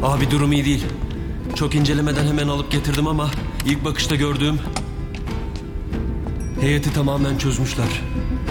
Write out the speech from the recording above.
Abi durum iyi değil. Çok incelemeden hemen alıp getirdim ama ilk bakışta gördüğüm... Heyeti tamamen çözmüşler.